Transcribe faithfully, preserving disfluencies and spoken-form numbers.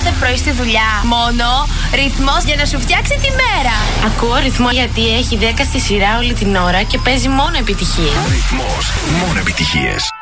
κάθε πρωί στη δουλειά. Μόνο Ρυθμός για να σου φτιάξει τη μέρα. Ακούω Ρυθμό γιατί έχει δέκα στη σειρά όλη την ώρα και παίζει μόνο επιτυχίες. Ρυθμός, μόνο επιτυχίες.